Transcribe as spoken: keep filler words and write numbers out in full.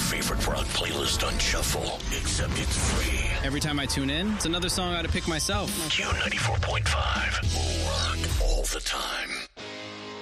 favorite rock playlist on shuffle, except it's free. Every time I tune in, it's another song I had to pick myself. Q ninety-four point five. Rock all the time.